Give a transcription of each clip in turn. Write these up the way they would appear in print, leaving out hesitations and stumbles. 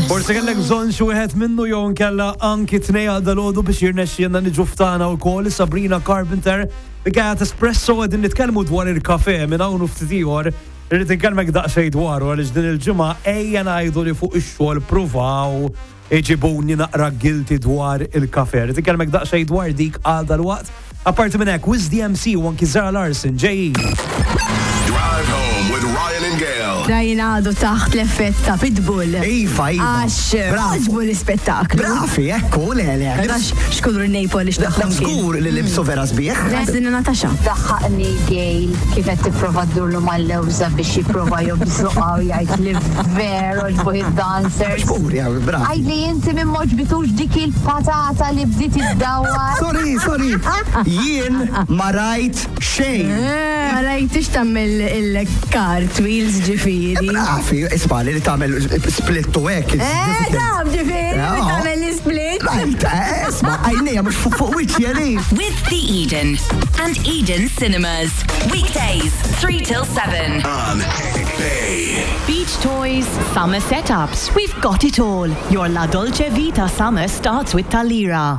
Forse kellek bżonn xi wieħed minnu jew nkella anki tnejn dal-għodu biex jirnexxielna niġuftana wkoll Sabrina Carpenter bi Gat Espresso qegħdin nitkellmu dwar il-kafe minn hawn u ftit ieħor irrid inkellmek daqsxejn dwaru għaliex din il-ġimgħa ejja ngħidu li fuq ix-xogħol pruvaw iġibuni naqra guilty dwar il-kafe. Irrid inkellmek daqsxejn dwar dik għal dal-waqt. Apparti minn hekk, Wiz DMC u anki Zara Larson ġejjin. Drive home with Ryan and Gail. Rajna għadu taħt l-effett ta' Pitbull. Iva. Għaxbu l-spettaklu. Brafi, ekku, le. Xkulru Napoli xdaħħam Skur li libsu vera sbieħ. Għazdina Natasha. Daħħaqni Gail kifet t-prova d-durlu mal-lewza biex jiprofa jobżuqa u jgħid li veru ġbuħ id-dancers. Skur, ja, brafi. Għajli jinti minn moġbitux dik il-patata li bdiet id-dawar. Sorry. Jien ma rajt xejn. Rajtix tammel il-cartwheels ġifiri. Brafi, isbali li tamel split u hekk. Tam ġifiri, tammel l-split. Rajt, isma, għajnija mux fuq wiċċi għali. With The Eden and Eden Cinemas. Weekdays, 3 till 7. On Bay. Beach toys, summer setups, we've got it all. Your La Dolce Vita summer starts with Talira.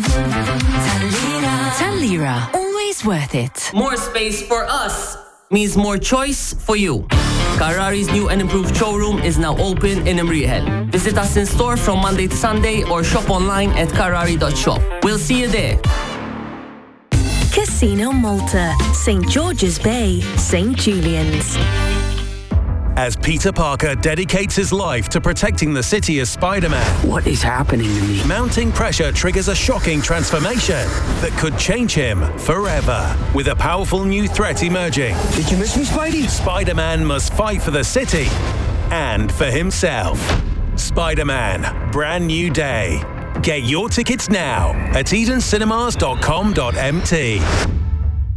Talira, always worth it. More space for us means more choice for you. Carrari's new and improved showroom is now open in Imriħel. Visit us in store from Monday to Sunday or shop online at carrari.shop. We'll see you there. Casino Malta, St. George's Bay, St. Julian's. As Peter Parker dedicates his life to protecting the city as Spider-Man. What is happening to me? Mounting pressure triggers a shocking transformation that could change him forever. With a powerful new threat emerging. Did you miss me, Spidey? Spider-Man must fight for the city and for himself. Spider-Man, Brand New Day. Get your tickets now at edencinemas.com.mt.